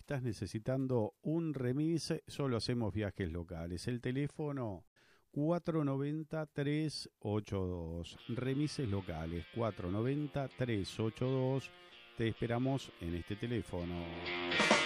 estás necesitando un remis, solo hacemos viajes locales. El teléfono 490-382. Remises locales 490-382. Te esperamos en este teléfono.